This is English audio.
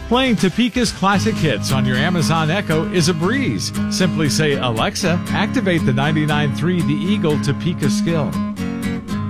Playing Topeka's classic hits on your Amazon Echo is a breeze. Simply say, "Alexa, activate the 99.3 The Eagle Topeka skill."